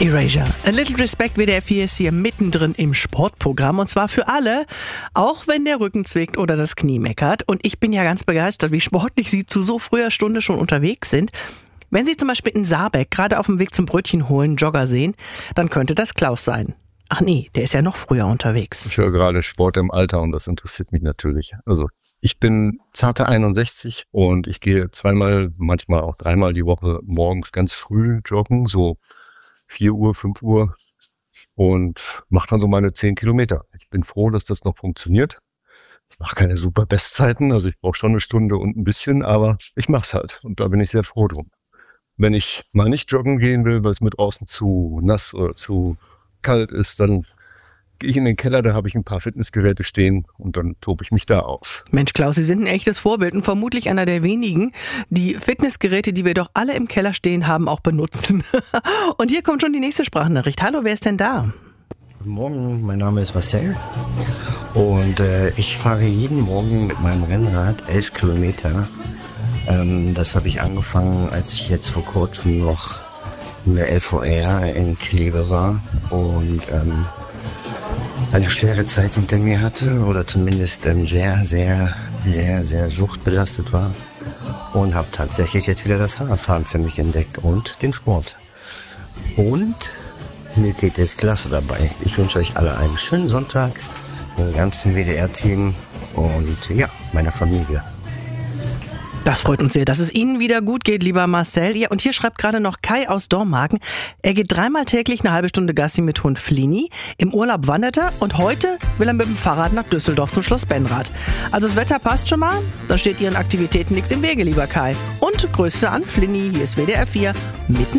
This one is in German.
Erasure. A Little Respect WDR 4 ist hier mittendrin im Sportprogramm und zwar für alle, auch wenn der Rücken zwickt oder das Knie meckert. Und ich bin ja ganz begeistert, wie sportlich Sie zu so früher Stunde schon unterwegs sind. Wenn Sie zum Beispiel in Saarbeck gerade auf dem Weg zum Brötchen holen Jogger sehen, dann könnte das Klaus sein. Ach nee, der ist ja noch früher unterwegs. Ich höre gerade Sport im Alter und das interessiert mich natürlich. Also ich bin zarte 61 und ich gehe zweimal, manchmal auch dreimal die Woche morgens ganz früh joggen, so 4 Uhr, 5 Uhr und mache dann so meine 10 Kilometer. Ich bin froh, dass das noch funktioniert. Ich mache keine super Bestzeiten, also ich brauche schon eine Stunde und ein bisschen, aber ich mache es halt und da bin ich sehr froh drum. Wenn ich mal nicht joggen gehen will, weil es mir draußen zu nass oder zu kalt ist, dann gehe ich in den Keller, da habe ich ein paar Fitnessgeräte stehen und dann tobe ich mich da aus. Mensch Klaus, Sie sind ein echtes Vorbild und vermutlich einer der wenigen, die Fitnessgeräte, die wir doch alle im Keller stehen haben, auch benutzen. Und hier kommt schon die nächste Sprachnachricht. Hallo, wer ist denn da? Guten Morgen, mein Name ist Marcel und ich fahre jeden Morgen mit meinem Rennrad 11 Kilometer. Das habe ich angefangen, als ich jetzt vor kurzem noch in der LVR in Kleve war und eine schwere Zeit hinter mir hatte oder zumindest sehr, sehr, sehr, sehr suchtbelastet war und habe tatsächlich jetzt wieder das Fahrradfahren für mich entdeckt und den Sport. Und mir geht es klasse dabei. Ich wünsche euch alle einen schönen Sonntag, dem ganzen WDR-Team und ja, meiner Familie. Das freut uns sehr, dass es Ihnen wieder gut geht, lieber Marcel. Ja, und hier schreibt gerade noch Kai aus Dormagen. Er geht 3-mal täglich eine halbe Stunde Gassi mit Hund Flini. Im Urlaub wandert er und heute will er mit dem Fahrrad nach Düsseldorf zum Schloss Benrath. Also das Wetter passt schon mal. Da steht Ihren Aktivitäten nichts im Wege, lieber Kai. Und Grüße an Flini. Hier ist WDR 4 mitten